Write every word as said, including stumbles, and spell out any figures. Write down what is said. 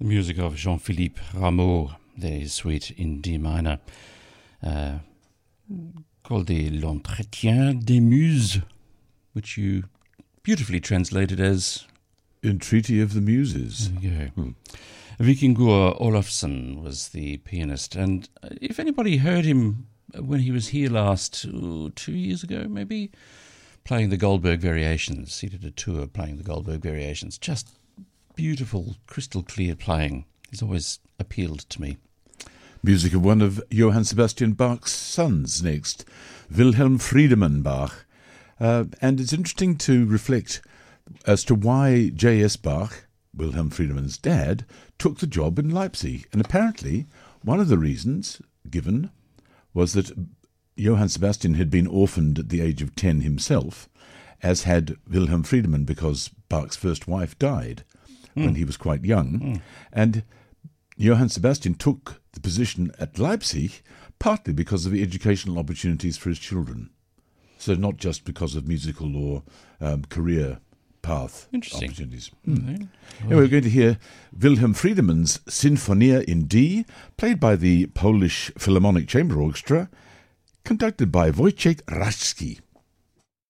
The music of Jean-Philippe Rameau, the suite in D minor, uh, called the L'Entretien des Muses, which you beautifully translated as Entreaty of the Muses. There you go. Hmm. Vikingur Olafsson was the pianist, and if anybody heard him when he was here last ooh, two years ago, maybe, playing the Goldberg Variations, he did a tour playing the Goldberg Variations. Just beautiful, crystal clear playing. He's always appealed to me. Music of one of Johann Sebastian Bach's sons next, Wilhelm Friedemann Bach. Uh, and it's interesting to reflect as to why J S Bach, Wilhelm Friedemann's dad, took the job in Leipzig. And apparently one of the reasons given was that Johann Sebastian had been orphaned at the age of ten himself, as had Wilhelm Friedemann, because Bach's first wife died mm. when he was quite young. Mm. And Johann Sebastian took the position at Leipzig partly because of the educational opportunities for his children. So not just because of musical or um, career path opportunities. Mm. Mm-hmm. Anyway, we're going to hear Wilhelm Friedemann's Sinfonia in D, played by the Polish Philharmonic Chamber Orchestra, conducted by Wojciech Raszki.